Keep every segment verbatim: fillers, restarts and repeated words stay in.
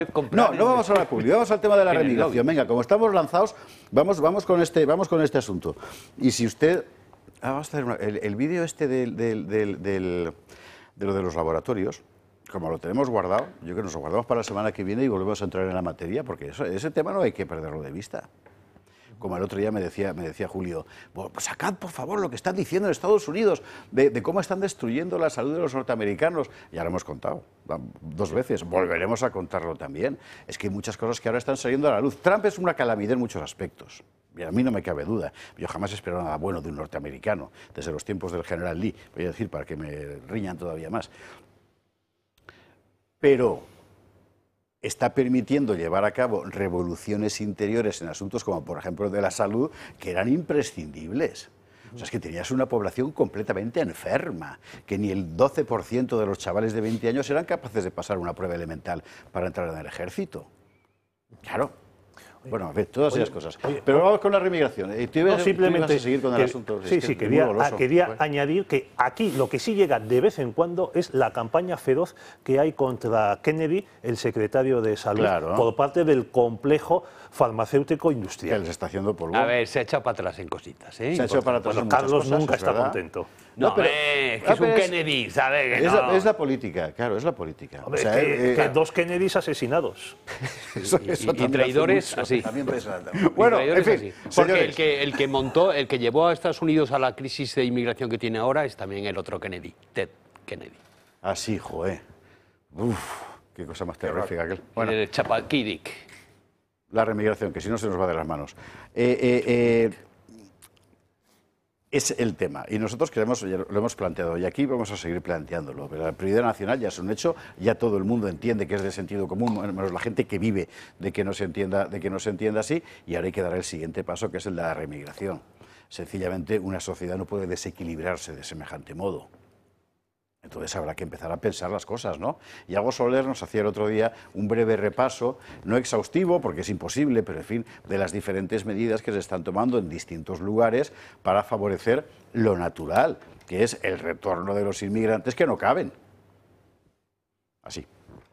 No, no vamos a la publi, vamos al tema de la remigración. Venga, como estamos lanzados, vamos, vamos, con, este, vamos con este asunto. Y si usted... Ah, vamos a hacer una, el, el vídeo este del, del, del, del, de lo de los laboratorios, como lo tenemos guardado, yo creo que nos lo guardamos para la semana que viene y volvemos a entrar en la materia, porque eso, ese tema no hay que perderlo de vista. Como el otro día me decía, me decía Julio, pues sacad por favor lo que están diciendo en Estados Unidos de, de cómo están destruyendo la salud de los norteamericanos. Ya lo hemos contado dos veces, volveremos a contarlo también. Es que hay muchas cosas que ahora están saliendo a la luz. Trump es una calamidad en muchos aspectos. Y a mí no me cabe duda. Yo jamás espero nada bueno de un norteamericano, desde los tiempos del general Lee, voy a decir, para que me riñan todavía más. Pero está permitiendo llevar a cabo revoluciones interiores en asuntos como, por ejemplo, de la salud, que eran imprescindibles. O sea, es que tenías una población completamente enferma, que ni el doce por ciento de los chavales de veinte años eran capaces de pasar una prueba elemental para entrar en el ejército. Claro. Bueno, a ver, todas oye, esas cosas. Oye, Pero vamos con la remigración. ¿Tú ibas, no, simplemente tú ibas a seguir con el que, asunto? Sí, es sí, que quería, goloso, quería pues. añadir que aquí lo que sí llega de vez en cuando es la campaña feroz que hay contra Kennedy, el secretario de Salud, claro, por parte del complejo farmacéutico industrial. Que les está haciendo polvo. A ver, se ha echado para atrás en cositas, ¿eh? Se ha echado para atrás bueno, en Carlos cosas, nunca está ¿verdad? contento. No, no pero, eh, es que ah, es un es, Kennedy, ¿sabes? Es, no. la, es la política, claro, es la política. Hombre, o sea, que, eh, que eh, dos Kennedys asesinados. eso, y, eso y, y traidores mucho, así. También bueno, en fin, así. Porque el que, el que montó, el que llevó a Estados Unidos a la crisis de inmigración que tiene ahora es también el otro Kennedy, Ted Kennedy. Ah, sí, joder. Uf, qué cosa más terrífica aquel. Bueno, el Chapalquidic. La remigración, que si no se nos va de las manos. Eh, eh, eh, es el tema, y nosotros queremos, lo hemos planteado, y aquí vamos a seguir planteándolo. Pero la prioridad nacional ya es un hecho, ya todo el mundo entiende que es de sentido común, menos la gente que vive de que no se entienda, de que no se entienda así, y ahora hay que dar el siguiente paso, que es el de la remigración. Sencillamente, una sociedad no puede desequilibrarse de semejante modo. Entonces habrá que empezar a pensar las cosas, ¿no? Y Iago Soler nos hacía el otro día un breve repaso, no exhaustivo, porque es imposible, pero en fin, de las diferentes medidas que se están tomando en distintos lugares para favorecer lo natural, que es el retorno de los inmigrantes que no caben. Así.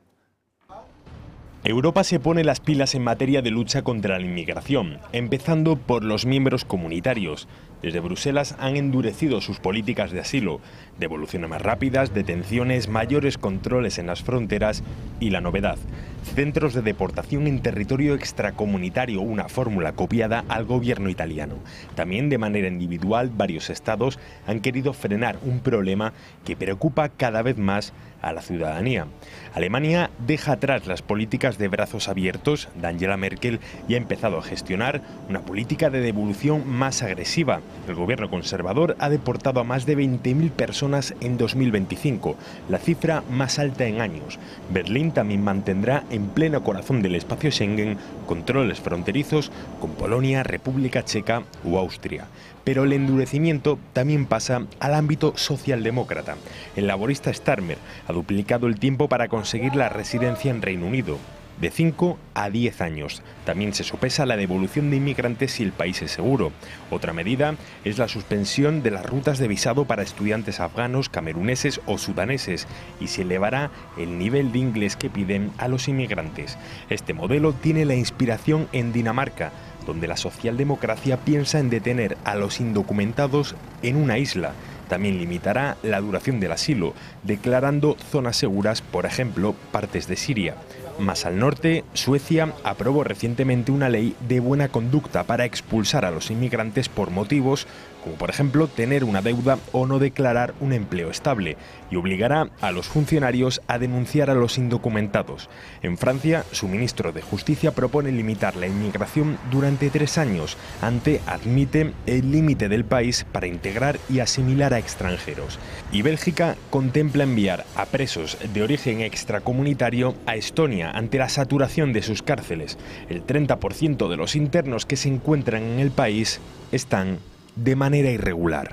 Europa se pone las pilas en materia de lucha contra la inmigración, empezando por los miembros comunitarios. Desde Bruselas han endurecido sus políticas de asilo, devoluciones más rápidas, detenciones, mayores controles en las fronteras y la novedad, centros de deportación en territorio extracomunitario, una fórmula copiada al gobierno italiano. También de manera individual varios estados han querido frenar un problema que preocupa cada vez más a la ciudadanía. Alemania deja atrás las políticas de brazos abiertos de Angela Merkel y ha empezado a gestionar una política de devolución más agresiva. El gobierno conservador ha deportado a más de veinte mil personas en dos mil veinticinco, la cifra más alta en años. Berlín también mantendrá en pleno corazón del espacio Schengen controles fronterizos con Polonia, República Checa o Austria. Pero el endurecimiento también pasa al ámbito socialdemócrata. El laborista Starmer ha duplicado el tiempo para conseguir la residencia en Reino Unido, de cinco a diez años. También se sopesa la devolución de inmigrantes si el país es seguro. Otra medida es la suspensión de las rutas de visado para estudiantes afganos, cameruneses o sudaneses y se elevará el nivel de inglés que piden a los inmigrantes. Este modelo tiene la inspiración en Dinamarca, donde la socialdemocracia piensa en detener a los indocumentados en una isla. También limitará la duración del asilo, declarando zonas seguras, por ejemplo, partes de Siria. Más al norte, Suecia aprobó recientemente una ley de buena conducta para expulsar a los inmigrantes por motivos como por ejemplo tener una deuda o no declarar un empleo estable, y obligará a los funcionarios a denunciar a los indocumentados. En Francia, su ministro de Justicia propone limitar la inmigración durante tres años, ante admite el límite del país para integrar y asimilar a extranjeros. Y Bélgica contempla enviar a presos de origen extracomunitario a Estonia ante la saturación de sus cárceles. El treinta por ciento de los internos que se encuentran en el país están de manera irregular.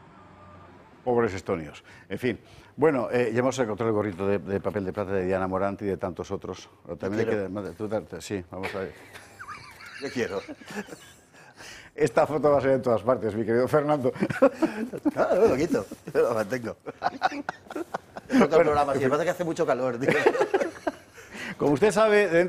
Pobres estonios. En fin. Bueno, eh, ya hemos encontrado el gorrito de, de papel de plata de Diana Morant y de tantos otros. También hay que, tú, sí, vamos a ver. Yo quiero. Esta foto va a ser en todas partes, mi querido Fernando. Claro, lo quito. Lo mantengo. Otro bueno, programa, si pasa que hace mucho calor, tío. Como usted sabe, dentro